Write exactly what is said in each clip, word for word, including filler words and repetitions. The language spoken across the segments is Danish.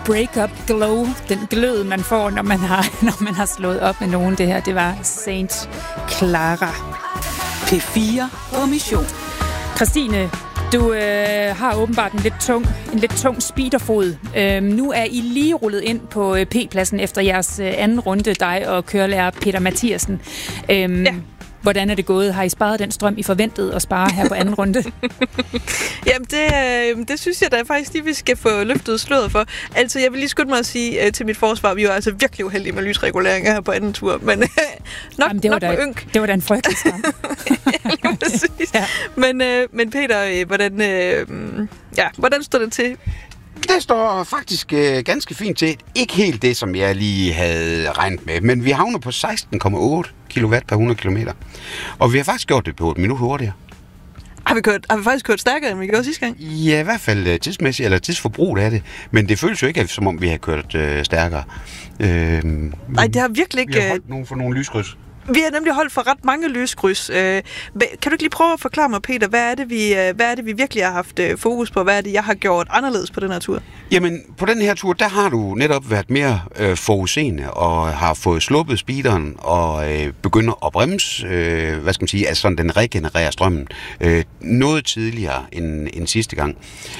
break-up glow, den glød, man får, når man har, når man har slået op med nogen. Det her, det var Saint Clara. P fire på mission. Christine, du øh, har åbenbart en lidt tung, en lidt tung speederfod. Øhm, nu er I lige rullet ind på øh, P-pladsen efter jeres øh, anden runde, dig og kørelærer Peter Mathiasen. Øhm, ja. Hvordan er det gået? Har I sparet den strøm, I forventede at spare her på anden runde? Jamen, det, øh, det synes jeg da faktisk lige, vi skal få løftet sløret for. Altså, jeg vil lige skynde mig at sige øh, til mit forsvar, vi var altså virkelig uheldige med lysreguleringer her på anden tur, men øh, nok, Jamen, det var nok da, med ynk. Det var da en frygtelig skam. Ja, lige præcis. Ja. Men, øh, men Peter, øh, hvordan, øh, ja, hvordan står det til? Det står faktisk øh, ganske fint til. Ikke helt det, som jeg lige havde regnet med, men vi havner på seksten komma otte kilowatt per hundrede kilometer. Og vi har faktisk gjort det på et minut hurtigere. Har vi, kørt, har vi faktisk kørt stærkere, end vi gjorde sidste gang? Ja, i hvert fald tidsmæssigt, eller tidsforbruget af det. Men det føles jo ikke, som om vi har kørt øh, stærkere. Øh, Nej, det har virkelig ikke... Vi har holdt nogen for nogle lyskryds. Vi har nemlig holdt for ret mange lyskryds. Øh, kan du ikke lige prøve at forklare mig, Peter, hvad er det, vi, hvad er det, vi virkelig har haft fokus på? Hvad er det, jeg har gjort anderledes på den her tur? Jamen, på den her tur, der har du netop været mere øh, forudseende og har fået sluppet speederen og øh, begynder at bremse, øh, hvad skal man sige, altså sådan, den regenererer strømmen øh, noget tidligere end, end sidste gang.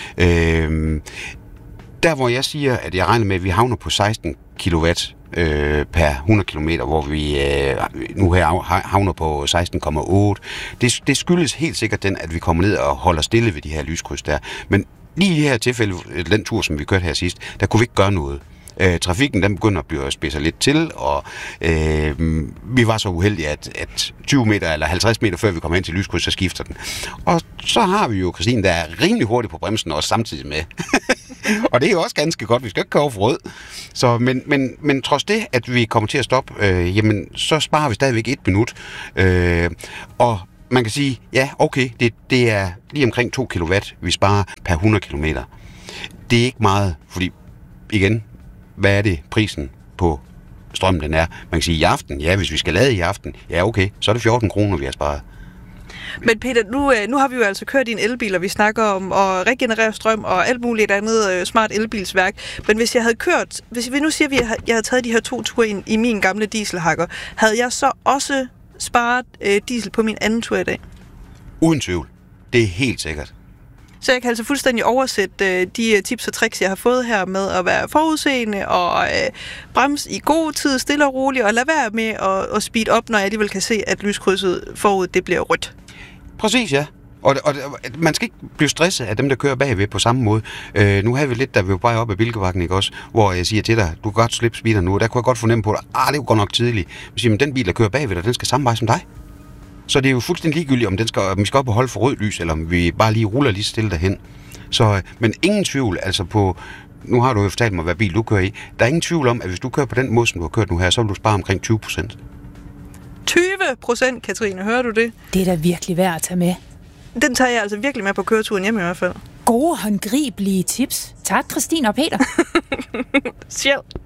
Øh, der, hvor jeg siger, at jeg regner med, at vi havner på seksten kilowatt Øh, per hundrede kilometer, hvor vi øh, nu her havner på seksten komma otte. Det, det skyldes helt sikkert den, at vi kommer ned og holder stille ved de her lyskryds der. Men lige i det her tilfælde, den tur, som vi kørte her sidst, der kunne vi ikke gøre noget. Øh, trafikken, den begynder at blive spidset lidt til, og øh, vi var så uheldige, at, at tyve meter eller halvtreds meter før vi kom hen til lyskryds, så skifter den. Og så har vi jo Christine, der er rimelig hurtigt på bremsen, også samtidig med. Og det er jo også ganske godt, vi skal ikke køre over for rød. Så, men, men, men trods det, at vi kommer til at stoppe, øh, jamen, så sparer vi stadigvæk et minut. Øh, og man kan sige, ja, okay, det, det er lige omkring to kilowatt, vi sparer per hundrede kilometer. Det er ikke meget, fordi igen, hvad er det prisen på strømmen den er? Man kan sige i aften, ja, hvis vi skal lade i aften, ja okay, så er det fjorten kroner, vi har sparet. Men Peter, nu, nu har vi jo altså kørt i en elbil, og vi snakker om at regenerere strøm og alt muligt andet smart elbilsværk. Men hvis jeg havde kørt, hvis vi nu siger, at jeg havde taget de her to ture i, i min gamle dieselhakker, havde jeg så også sparet øh, diesel på min anden tur i dag? Uden tvivl. Det er helt sikkert. Så jeg kan altså fuldstændig oversætte øh, de tips og tricks, jeg har fået her med at være forudseende og øh, bremse i god tid, stille og roligt, og lade være med at, at speede op, når jeg alligevel kan se, at lyskrydset forud, det bliver rødt. Præcis, ja. Og, og man skal ikke blive stresset af dem, der kører bagved på samme måde. Øh, nu har vi lidt, der vi var bare op ad Bilkebakken, ikke også? Hvor jeg siger til dig, du kan godt slippe speederen nu, og der kunne jeg godt fornemme på dig, ah, det er jo godt nok tidligt. Jeg siger, men den bil, der kører bagved dig, den skal samme vej som dig. Så det er jo fuldstændig ligegyldigt, om, den skal, om vi skal op og holde for rød lys, eller om vi bare lige ruller lige stille derhen. Så, men ingen tvivl, altså på, nu har du jo fortalt mig, hvad bil du kører i, der er ingen tvivl om, at hvis du kører på den måde, som du har kørt nu her, så vil du spare omkring tyve procent. tyve procent, Katrine, hører du det? Det er da virkelig værd at tage med. Den tager jeg altså virkelig med på køreturen hjem i hvert fald. Gode håndgribelige tips. Tak, Christine og Peter. Sjæl.